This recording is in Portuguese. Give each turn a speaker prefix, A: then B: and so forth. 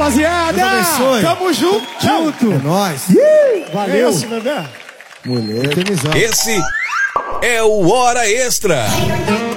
A: rapaziada. Tamo junto.
B: É nóis.
A: Valeu. Esse, bebê.
B: Mulher.
C: Esse é o Hora Extra.